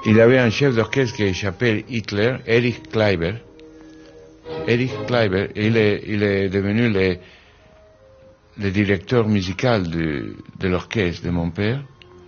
il avait un chef d'orchestre qui s'appelle Hitler, Erich Kleiber. Erich Kleiber, il est devenu le directeur musical de l'orchestre de mon père.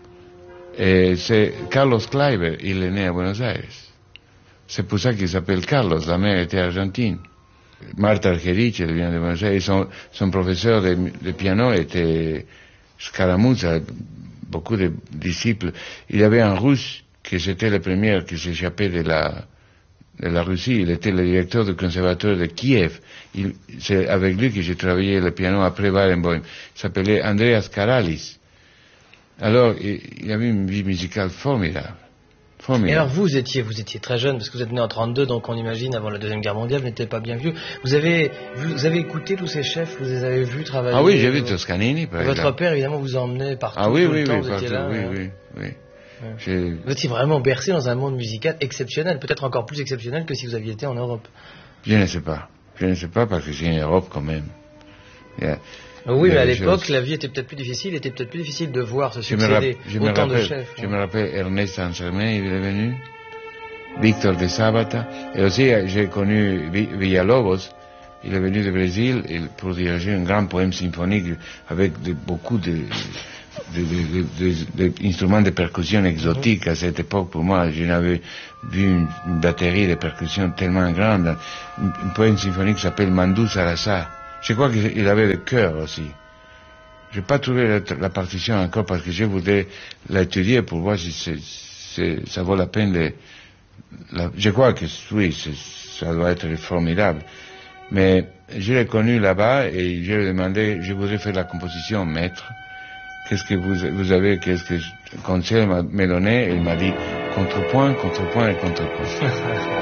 Et c'est Carlos Kleiber, il est né à Buenos Aires. C'est pour ça qu'il s'appelle Carlos, la mère était argentine. Marta Argerich, elle vient de Buenos Aires, son professeur de piano était Scaramuzza, beaucoup de disciples. Il y avait un russe qui c'était le premier qui s'échappait de la Russie, il était le directeur du conservatoire de Kiev. C'est avec lui que j'ai travaillé le piano après Barenboim. Il s'appelait Andreas Karalis. Alors, il avait une vie musicale formidable. Et alors vous étiez très jeune, parce que vous êtes né en 32, donc on imagine avant la Deuxième Guerre mondiale, vous n'étiez pas bien vieux. Vous avez écouté tous ces chefs, vous les avez vus travailler. Ah oui, j'ai vu Toscanini, par exemple. Votre père, évidemment, vous emmenait partout. Ah oui, tout le temps, vous étiez là. Oui. Vous étiez vraiment bercé dans un monde musical exceptionnel, peut-être encore plus exceptionnel que si vous aviez été en Europe. Je ne sais pas parce que c'est en Europe quand même. Oui, mais à l'époque, la vie était peut-être plus difficile, de voir se succéder autant de chefs. Je me rappelle Ernest Ansermet, il est venu, Victor de Sabata, et aussi j'ai connu Villalobos, il est venu du Brésil pour diriger un grand poème symphonique avec beaucoup d'instruments de percussion exotiques à cette époque. Pour moi, je n'avais vu une batterie de percussion tellement grande. Un poème symphonique qui s'appelle Mandou Sarasa. Je crois qu'il avait le cœur aussi. Je n'ai pas trouvé la partition encore parce que je voudrais l'étudier pour voir si ça vaut la peine je crois que oui, ça doit être formidable. Mais je l'ai connu là-bas et je lui ai demandé, je voudrais faire la composition, maître. Qu'est-ce que vous avez, qu'est-ce que conseil m'a donné? Et il m'a dit contrepoint et contrepoint.